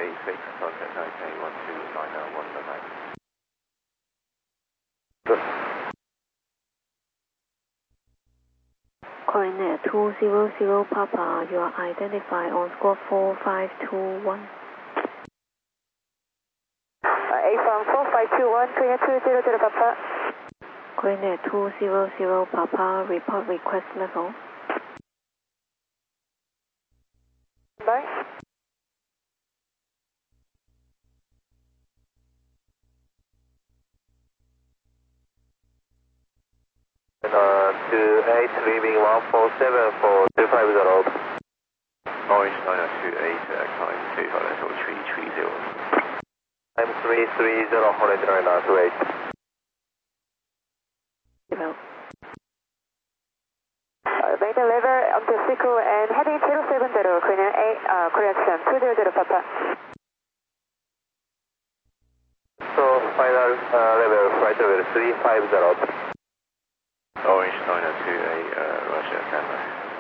86, contact IK 12991 Good. Coordinate 200 Papa, you are identified on squawk 4521. A-Farm 4521, coordinate 200 Papa. Coordinate 200 Papa, report request level. Bye. And 28, leaving 147 for 250. Orange 928, climb 230. I'm 330, Orange 928. Develop. Main lever onto Siku and heading 070, coordinate correction 200 Papa. So final level, flight level 350. Orange 928, Russia, Canada.